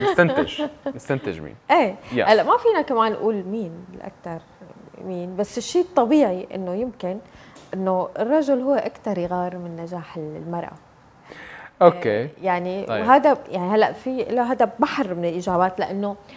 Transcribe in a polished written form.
نستنتج مين. ايه Yes. هلا ما فينا كمان نقول مين الاكثر مين، بس الشيء الطبيعي انه يمكن انه الرجل هو اكثر يغار من نجاح المرأة. اوكي يعني طيب. وهذا يعني هلا في له هذا بحر من الاجابات، لانه